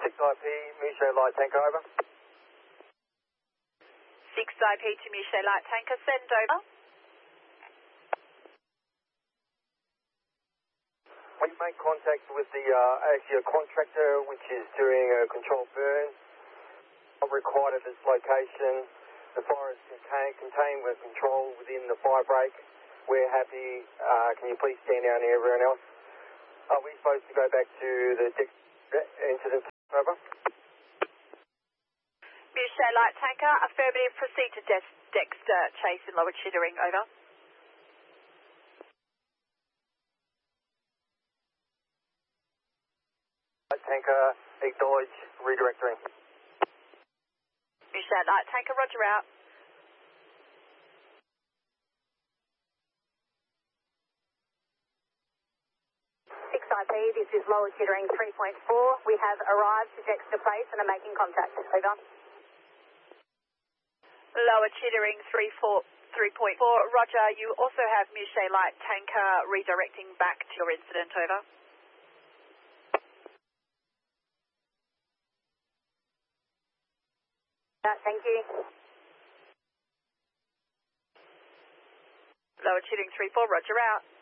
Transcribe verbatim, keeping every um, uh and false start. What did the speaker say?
six I P, Miche Light Tanker, over. six I P to Miche Light Tanker, send over. We make contact with the uh, actually a contractor which is doing a controlled burn. Not required at this location. The fire is contained, contained with control within the fire break. We're happy. Uh, can you please stand down to everyone else? Are we supposed to go back to the incident? Over. Miche Light Tanker, affirmative, proceed to De Dexter Chase in Lower Chittering, over. Light Tanker, acknowledge, redirecting. Miche Light Tanker, roger out. six I P, this is Lower Chittering three point four. We have arrived to Dexter Place and are making contact. Over. Lower Chittering three point four, roger. You also have Miche Light Tanker redirecting back to your incident, over. Uh, thank you. Lower Chittering three four, roger out.